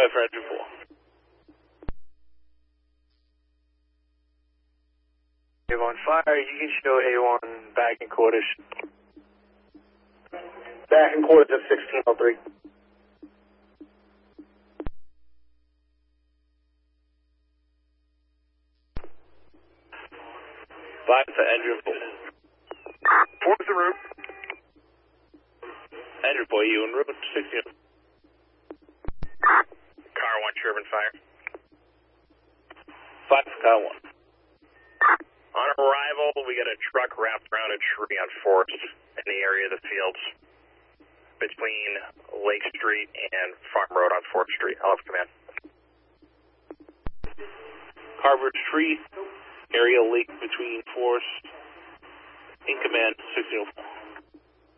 5 for engine 4. A1 fire, you can show A1 back in quarters. Back in quarters at 1603. 5 for engine 4. 4's the route. Engine 4, you en route 16. Car 1, turbine fire. 5 for car 1. On arrival, we got a truck wrapped around a tree on 4th in the area of the fields between Lake Street and Farm Road on 4th Street. I'll have command. Carver Tree, area lake between Forest, in command 1604.